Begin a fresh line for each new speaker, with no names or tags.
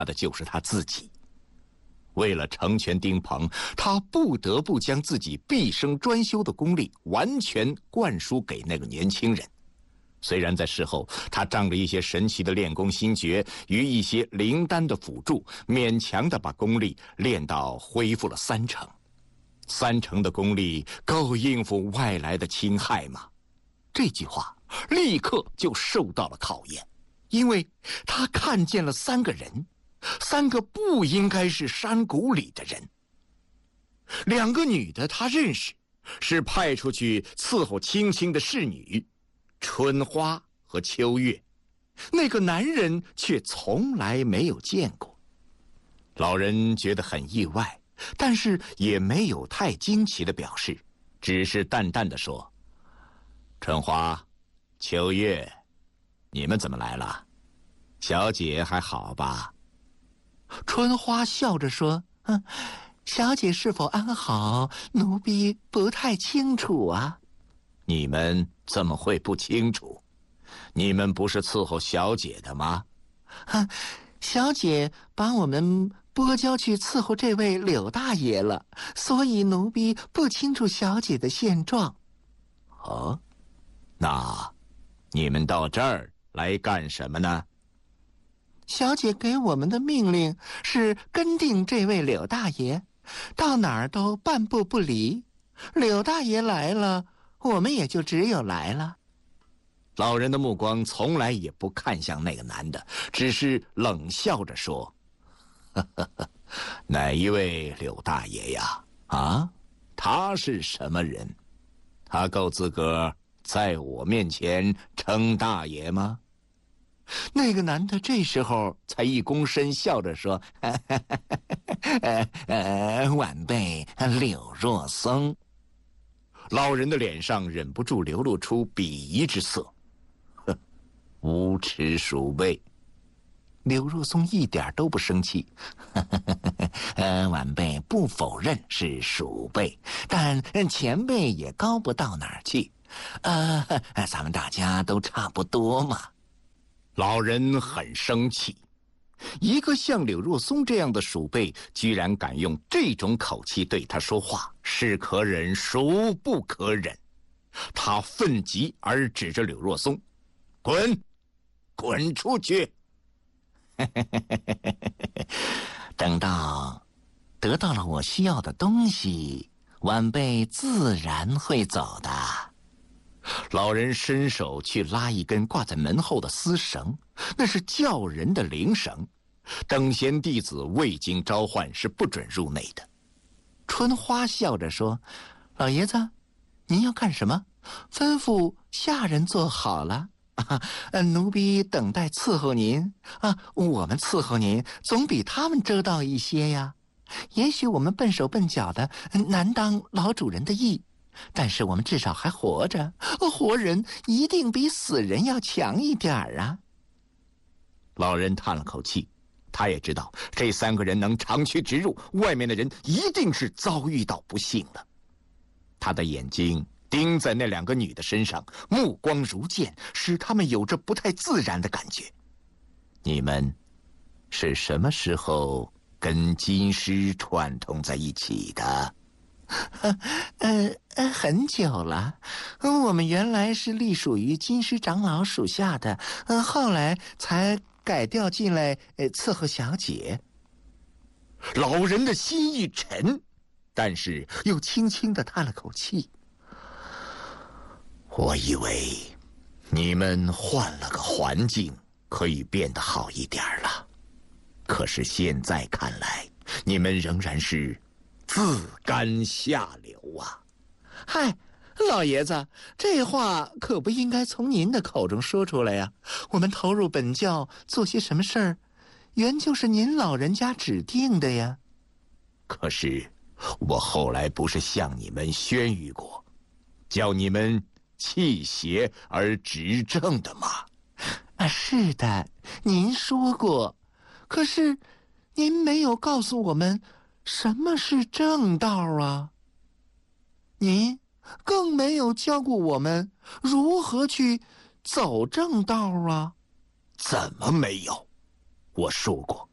的就是他自己。为了成全丁鹏，他不得不将自己毕生专修的功力完全灌输给那个年轻人。虽然在事后，他仗着一些神奇的练功心诀与一些灵丹的辅助，勉强地把功力练到恢复了30%。30%的功力够应付外来的侵害吗？这句话立刻就受到了考验，因为他看见了3个人，3个不应该是山谷里的人。2个女的他认识，是派出去伺候青青的侍女春花和秋月，那个男人却从来没有见过。老人觉得很意外，但是也没有太惊奇的表示，只是淡淡的说：“春花、秋月，你们怎么来了？小姐还好吧？”春花笑着说：“小姐是否安好，奴婢不太清楚啊。”“你们怎么会不清楚？你们不是伺候小姐的吗？”“小姐把我们拨交去伺候这位柳大爷了，所以奴婢不清楚小姐的现状。”“哦，那你们到这儿来干什么呢？”“小姐给我们的命令是跟定这位柳大爷，到哪儿都半步不离。柳大爷来了，我们也就只有来了。”老人的目光从来也不看向那个男的，只是冷笑着说：“哪一位柳大爷呀？啊，他是什么人？他够资格在我面前称大爷吗？”那个男的这时候才一躬身，笑着说：“晚辈柳若松。”老人的脸上忍不住流露出鄙夷之色。“无耻鼠辈！”柳若松一点都不生气。晚辈不否认是鼠辈，但前辈也高不到哪儿去。咱们大家都差不多嘛。老人很生气，一个像柳若松这样的鼠辈，居然敢用这种口气对他说话，是可忍孰不可忍。他愤极而指着柳若松：“滚，滚出去！”等到得到了我需要的东西，晚辈自然会走的。老人伸手去拉一根挂在门后的丝绳，那是叫人的铃绳，等闲弟子未经召唤是不准入内的。春花笑着说：“老爷子，您要干什么？吩咐下人做好了。奴婢等待伺候您啊，我们伺候您总比他们周到一些呀。也许我们笨手笨脚的，难当老主人的意，但是我们至少还活着，活人一定比死人要强一点啊。”老人叹了口气，他也知道这3个人能长驱直入，外面的人一定是遭遇到不幸了。他的眼睛盯在那2个女的身上，目光如剑，使他们有着不太自然的感觉。“你们是什么时候跟金师串通在一起的？”“很久了。我们原来是隶属于金师长老属下的，后来才改调进来伺候小姐。”老人的心一沉，但是又轻轻地叹了口气。“我以为你们换了个环境可以变得好一点了，可是现在看来，你们仍然是自甘下流啊！”“嗨，老爷子，这话可不应该从您的口中说出来呀。我们投入本教做些什么事儿，原就是您老人家指定的呀。”“可是我后来不是向你们宣谕过，叫你们弃邪而执正的吗？”“是的，您说过，可是您没有告诉我们什么是正道啊。您更没有教过我们如何去走正道啊。”“怎么没有？我说过，